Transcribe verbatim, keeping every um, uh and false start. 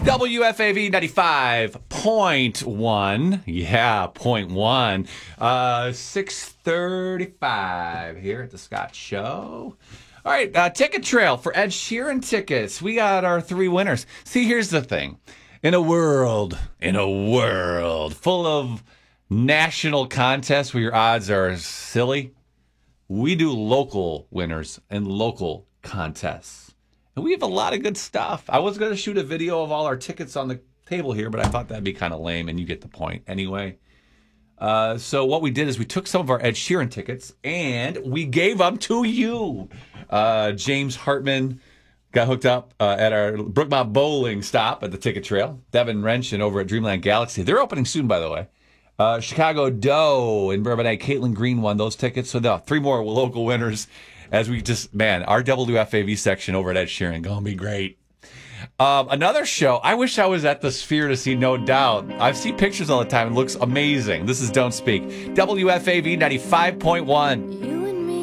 W F A V ninety-five point one. Yeah, point one. Uh, six thirty-five here at the Scott Show. All right, uh, ticket trail for Ed Sheeran tickets. We got our three winners. See, here's the thing. In a world, in a world full of national contests where your odds are silly, we do local winners and local contests. And we have a lot of good stuff. I was going to shoot a video of all our tickets on the table here, but I thought that'd be kind of lame, and you get the point anyway. Uh, so what we did is we took some of our Ed Sheeran tickets, and we gave them to you. Uh, James Hartman got hooked up uh, at our Brookmont Bowling stop at the Ticket Trail. Devin Wrenchen over at Dreamland Galaxy. They're opening soon, by the way. Uh, Chicago Doe in Bourbon. Caitlin Green won those tickets. So no, three more local winners. As we just, man, our W F A V section over at Ed Sheeran, going to be great. Um, another show, I wish I was at the Sphere to see No Doubt. I've seen pictures all the time. It looks amazing. This is Don't Speak. W F A V ninety-five point one.